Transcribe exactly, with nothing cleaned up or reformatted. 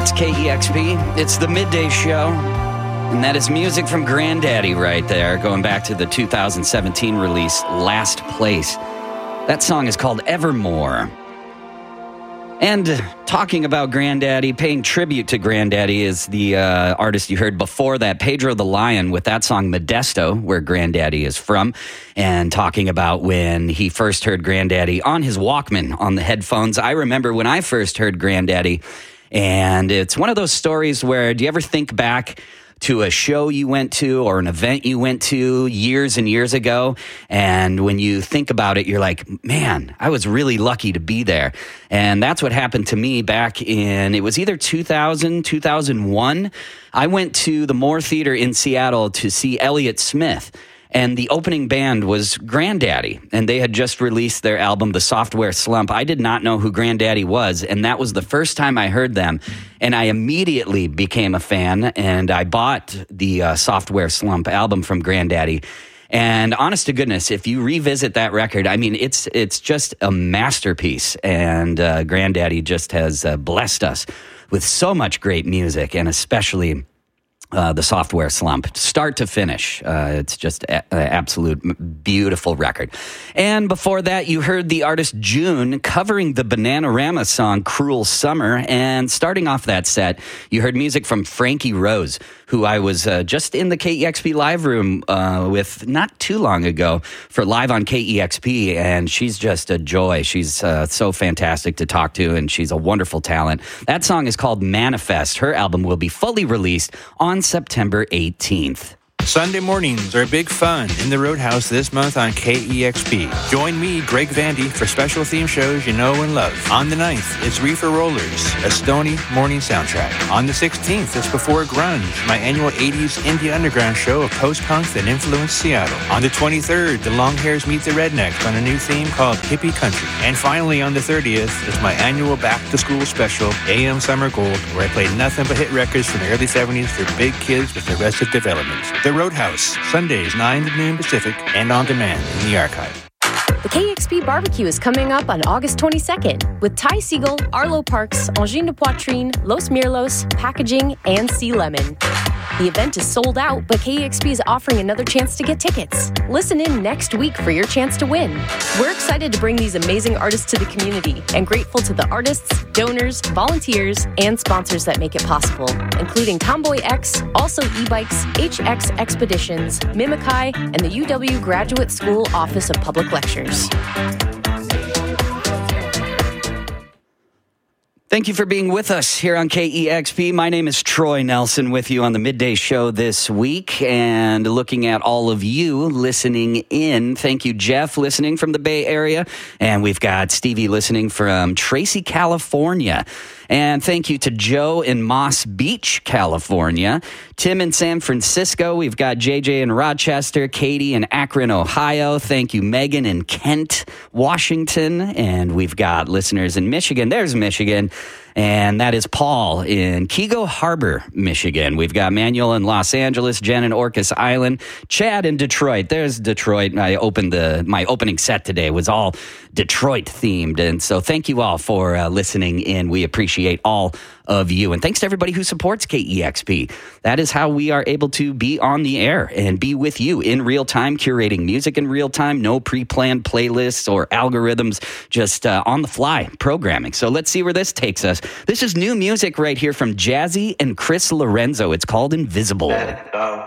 It's K E X P. It's the midday show. And that is music from Grandaddy right there, going back to the two thousand seventeen release, Last Place. That song is called Evermore. And talking about Grandaddy, paying tribute to Grandaddy is the uh, artist you heard before that, Pedro the Lion, with that song Modesto, where Grandaddy is from, and talking about when he first heard Grandaddy on his Walkman on the headphones. I remember when I first heard Grandaddy, and it's one of those stories where, do you ever think back to a show you went to or an event you went to years and years ago, and when you think about it, you're like, man, I was really lucky to be there. And that's what happened to me back in, it was either two thousand, two thousand one. I went to the Moore Theater in Seattle to see Elliott Smith. And the opening band was Grandaddy, and they had just released their album, The Software Slump. I did not know who Grandaddy was, and that was the first time I heard them. And I immediately became a fan, and I bought the uh, Software Slump album from Grandaddy. And honest to goodness, if you revisit that record, I mean, it's it's just a masterpiece. And uh, Grandaddy just has uh, blessed us with so much great music, and especially Uh, the Software Slump, start to finish. Uh, it's just an absolute beautiful record. And before that, you heard the artist June covering the Bananarama song Cruel Summer. And starting off that set, you heard music from Frankie Rose, who I was uh, just in the K E X P live room uh, with not too long ago for Live on K E X P. And she's just a joy. She's uh, so fantastic to talk to, and she's a wonderful talent. That song is called Manifest. Her album will be fully released on September eighteenth. Sunday mornings are big fun in the Roadhouse this month on K E X P. Join me, Greg Vandy, for special theme shows you know and love. On the ninth, it's Reefer Rollers, a Stony morning soundtrack. On the sixteenth, it's Before Grunge, my annual eighties indie underground show of post-punk that influenced Seattle. On the twenty-third, the Longhairs meet the Rednecks on a new theme called Hippie Country. And finally, on the thirtieth, it's my annual back-to-school special, A M Summer Gold, where I play nothing but hit records from the early seventies for big kids with Arrested Development. The Roadhouse, Sundays nine to noon Pacific, and on demand in the archive. The K E X P Barbecue is coming up on August twenty-second with Ty Siegel, Arlo Parks, Angine de Poitrine, Los Mirlos, Packaging, and Sea Lemon. The event is sold out, but K E X P is offering another chance to get tickets. Listen in next week for your chance to win. We're excited to bring these amazing artists to the community and grateful to the artists, donors, volunteers, and sponsors that make it possible, including Tomboy X, Also E-Bikes, H X Expeditions, Mimikai, and the U W Graduate School Office of Public Lectures. Thank you for being with us here on K E X P. My name is Troy Nelson with you on the Midday Show this week, and looking at all of you listening in. Thank you, Jeff, listening from the Bay Area, and we've got Stevie listening from Tracy, California. And thank you to Joe in Moss Beach, California. Tim in San Francisco. We've got J J in Rochester. Katie in Akron, Ohio. Thank you, Megan in Kent, Washington. And we've got listeners in Michigan. There's Michigan. And that is Paul in Kego Harbor, Michigan. We've got Manuel in Los Angeles, Jen in Orcas Island, Chad in Detroit. There's Detroit. I opened the my opening set today was all Detroit themed. And so thank you all for uh, listening in. We appreciate all of you. And thanks to everybody who supports K E X P. That is how we are able to be on the air and be with you in real time, curating music in real time, no pre-planned playlists or algorithms, just uh, on the fly programming. So let's see where this takes us. This is new music right here from Jazzy and Chris Lorenzo. It's called Invisible.